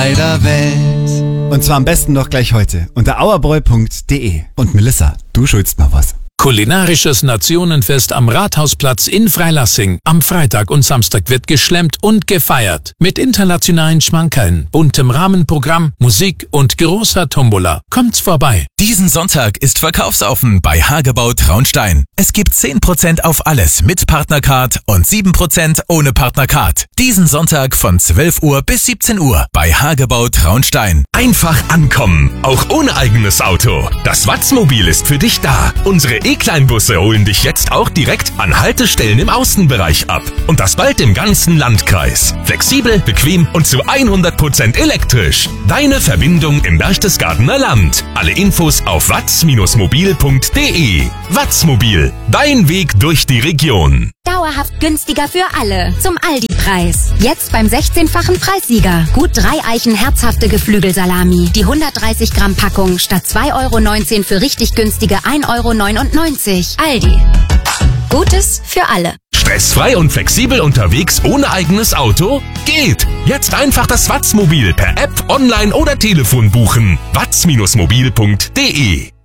beider Welt. Und zwar am besten doch gleich heute unter auerbräu.de. Und Melissa, du schuldst noch was. Kulinarisches Nationenfest am Rathausplatz in Freilassing. Am Freitag und Samstag wird geschlemmt und gefeiert. Mit internationalen Schmankerln, buntem Rahmenprogramm, Musik und großer Tombola. Kommt's vorbei. Diesen Sonntag ist verkaufsoffen bei Hagebau Traunstein. Es gibt 10% auf alles mit Partnercard und 7% ohne Partnercard. Diesen Sonntag von 12 Uhr bis 17 Uhr bei Hagebau Traunstein. Einfach ankommen, auch ohne eigenes Auto. Das Watzmobil ist für dich da. Unsere E-Kleinbusse holen dich jetzt auch direkt an Haltestellen im Außenbereich ab. Und das bald im ganzen Landkreis. Flexibel, bequem und zu 100% elektrisch. Deine Verbindung im Berchtesgadener Land. Alle Infos auf watz-mobil.de. Watzmobil, dein Weg durch die Region. Dauerhaft günstiger für alle. Zum Aldi-Preis. Jetzt beim 16-fachen Preissieger. Gut 3 Eichen herzhafte Geflügelsalami. Die 130 Gramm Packung statt 2,19 € für richtig günstige 1,99 €. Aldi. Gutes für alle. Stressfrei und flexibel unterwegs ohne eigenes Auto? Geht! Jetzt einfach das Watzmobil per App, online oder Telefon buchen. watz-mobil.de.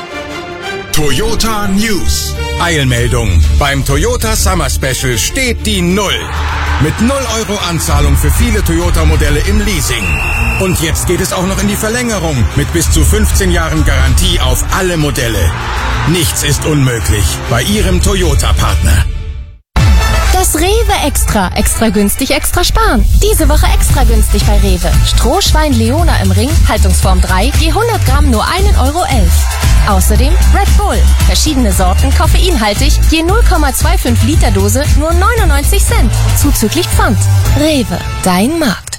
Toyota News. Eilmeldung. Beim Toyota Summer Special steht die 0. Mit 0 € Anzahlung für viele Toyota-Modelle im Leasing. Und jetzt geht es auch noch in die Verlängerung mit bis zu 15 Jahren Garantie auf alle Modelle. Nichts ist unmöglich bei Ihrem Toyota-Partner. Das Rewe Extra. Extra günstig, extra sparen. Diese Woche extra günstig bei Rewe. Strohschwein Leona im Ring, Haltungsform 3, je 100 Gramm nur 1,11 €. Außerdem Red Bull. Verschiedene Sorten, koffeinhaltig, je 0,25 Liter Dose, nur 99 Cent. Zuzüglich Pfand. Rewe, dein Markt.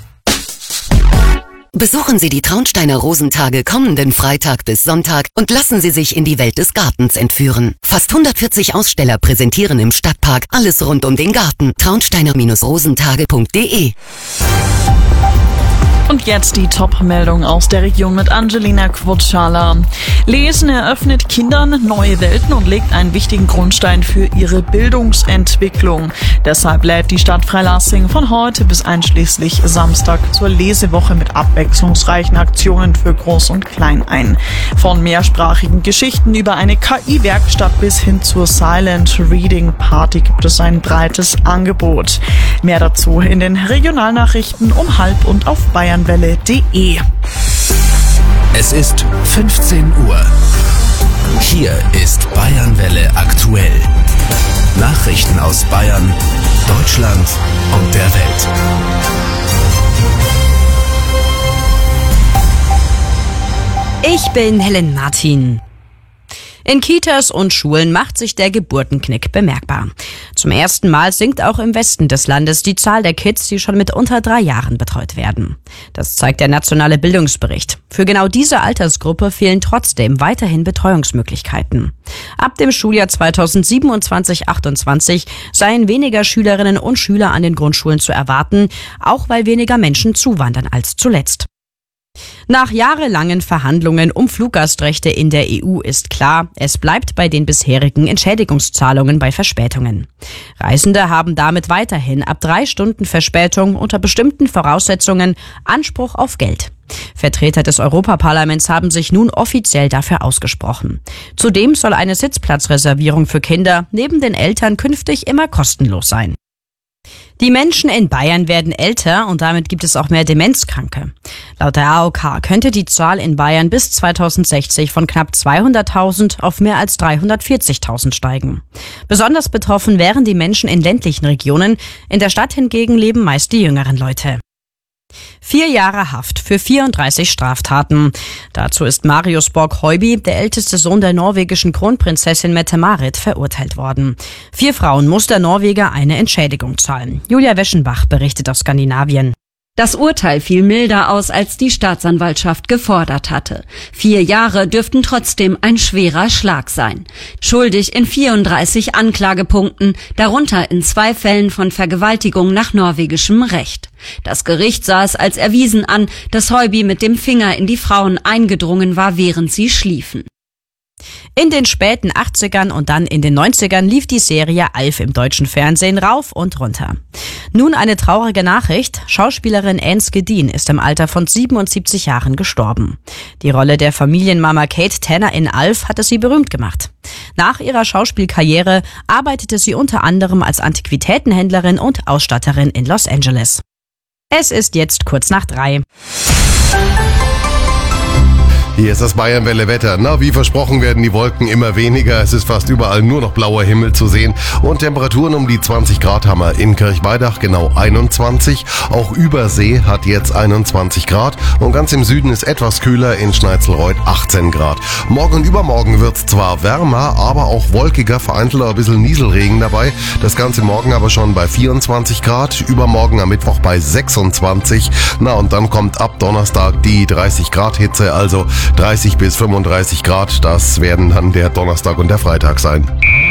Besuchen Sie die Traunsteiner Rosentage kommenden Freitag bis Sonntag und lassen Sie sich in die Welt des Gartens entführen. Fast 140 Aussteller präsentieren im Stadtpark alles rund um den Garten. Traunsteiner-rosentage.de. Und jetzt die Top-Meldung aus der Region mit Angelina Quotschala. Lesen eröffnet Kindern neue Welten und legt einen wichtigen Grundstein für ihre Bildungsentwicklung. Deshalb lädt die Stadt Freilassing von heute bis einschließlich Samstag zur Lesewoche mit abwechslungsreichen Aktionen für Groß und Klein ein. Von mehrsprachigen Geschichten über eine KI-Werkstatt bis hin zur Silent Reading Party gibt es ein breites Angebot. Mehr dazu in den Regionalnachrichten um 12:30 und auf bayernwelle.de. Es ist 15 Uhr. Hier ist Bayernwelle aktuell. Nachrichten aus Bayern, Deutschland und der Welt. Ich bin Helen Martin. In Kitas und Schulen macht sich der Geburtenknick bemerkbar. Zum ersten Mal sinkt auch im Westen des Landes die Zahl der Kids, die schon mit unter 3 Jahren betreut werden. Das zeigt der nationale Bildungsbericht. Für genau diese Altersgruppe fehlen trotzdem weiterhin Betreuungsmöglichkeiten. Ab dem Schuljahr 2027/28 seien weniger Schülerinnen und Schüler an den Grundschulen zu erwarten, auch weil weniger Menschen zuwandern als zuletzt. Nach jahrelangen Verhandlungen um Fluggastrechte in der EU ist klar, es bleibt bei den bisherigen Entschädigungszahlungen bei Verspätungen. Reisende haben damit weiterhin ab 3 Stunden Verspätung unter bestimmten Voraussetzungen Anspruch auf Geld. Vertreter des Europaparlaments haben sich nun offiziell dafür ausgesprochen. Zudem soll eine Sitzplatzreservierung für Kinder neben den Eltern künftig immer kostenlos sein. Die Menschen in Bayern werden älter und damit gibt es auch mehr Demenzkranke. Laut der AOK könnte die Zahl in Bayern bis 2060 von knapp 200.000 auf mehr als 340.000 steigen. Besonders betroffen wären die Menschen in ländlichen Regionen. In der Stadt hingegen leben meist die jüngeren Leute. 4 Jahre Haft für 34 Straftaten. Dazu ist Marius Borg-Høiby, der älteste Sohn der norwegischen Kronprinzessin Mette-Marit, verurteilt worden. 4 Frauen muss der Norweger eine Entschädigung zahlen. Julia Weschenbach berichtet aus Skandinavien. Das Urteil fiel milder aus, als die Staatsanwaltschaft gefordert hatte. 4 Jahre dürften trotzdem ein schwerer Schlag sein. Schuldig in 34 Anklagepunkten, darunter in 2 Fällen von Vergewaltigung nach norwegischem Recht. Das Gericht sah es als erwiesen an, dass Høiby mit dem Finger in die Frauen eingedrungen war, während sie schliefen. In den späten 80ern und dann in den 90ern lief die Serie Alf im deutschen Fernsehen rauf und runter. Nun eine traurige Nachricht. Schauspielerin Anne Skedin ist im Alter von 77 Jahren gestorben. Die Rolle der Familienmama Kate Tanner in Alf hatte sie berühmt gemacht. Nach ihrer Schauspielkarriere arbeitete sie unter anderem als Antiquitätenhändlerin und Ausstatterin in Los Angeles. Es ist jetzt kurz nach 3. Hier ist das Bayern-Welle-Wetter. Na, wie versprochen werden die Wolken immer weniger. Es ist fast überall nur noch blauer Himmel zu sehen. Und Temperaturen um die 20 Grad haben wir in Kirchweidach genau 21. Auch Übersee hat jetzt 21 Grad. Und ganz im Süden ist etwas kühler, in Schneitzelreuth 18 Grad. Morgen und übermorgen wird's zwar wärmer, aber auch wolkiger, vereinzelt ein bisschen Nieselregen dabei. Das Ganze morgen aber schon bei 24 Grad. Übermorgen am Mittwoch bei 26. Na, und dann kommt ab Donnerstag die 30 Grad Hitze, also 30 bis 35 Grad, das werden dann der Donnerstag und der Freitag sein.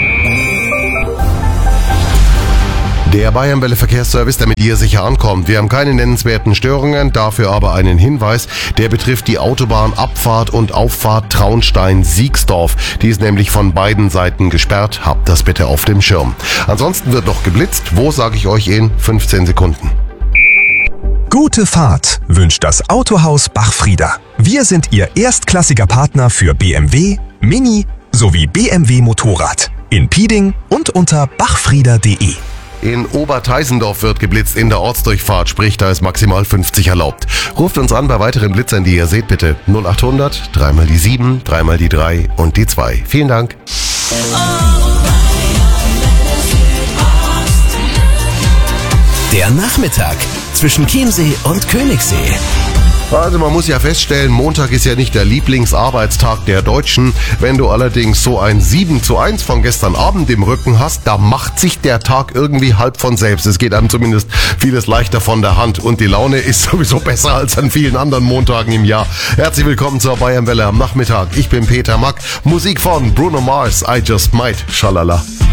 Der Bayern-Welle Verkehrsservice, der mit dir sicher ankommt. Wir haben keine nennenswerten Störungen, dafür aber einen Hinweis, der betrifft die Autobahnabfahrt und Auffahrt Traunstein-Siegsdorf. Die ist nämlich von beiden Seiten gesperrt, habt das bitte auf dem Schirm. Ansonsten wird noch geblitzt, wo sage ich euch in 15 Sekunden. Gute Fahrt wünscht das Autohaus Bachfrieder. Wir sind Ihr erstklassiger Partner für BMW, Mini sowie BMW Motorrad. In Pieding und unter bachfrieder.de. In Oberteisendorf wird geblitzt in der Ortsdurchfahrt, sprich da ist maximal 50 erlaubt. Ruft uns an bei weiteren Blitzern, die ihr seht, bitte 0800 3 mal die 7, 3 mal die 3 und die 2. Vielen Dank. Der Nachmittag zwischen Chiemsee und Königssee. Also man muss ja feststellen, Montag ist ja nicht der Lieblingsarbeitstag der Deutschen. Wenn du allerdings so ein 7:1 von gestern Abend im Rücken hast, da macht sich der Tag irgendwie halb von selbst. Es geht einem zumindest vieles leichter von der Hand und die Laune ist sowieso besser als an vielen anderen Montagen im Jahr. Herzlich willkommen zur Bayern-Welle am Nachmittag. Ich bin Peter Mack. Musik von Bruno Mars, I Just Might, schalala.